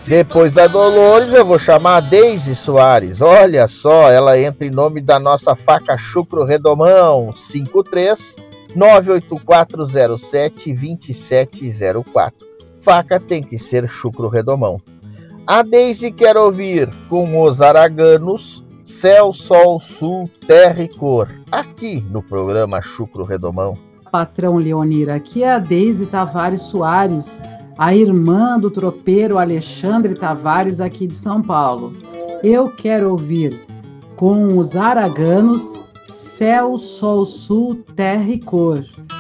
Depois da Dolores, eu vou chamar a Deise Soares. Olha só, ela entra em nome da nossa faca Chucro Redomão, 53 98407 2704. Faca tem que ser Chucro Redomão. A Deise quer ouvir com os araganos Céu, Sol, Sul, Terra e Cor, aqui no programa Chucro Redomão. Patrão Leonir, aqui é a Deise Tavares Soares, a irmã do tropeiro Alexandre Tavares aqui de São Paulo. Eu quero ouvir com os araganos Céu, Sol, Sul, Terra e Cor.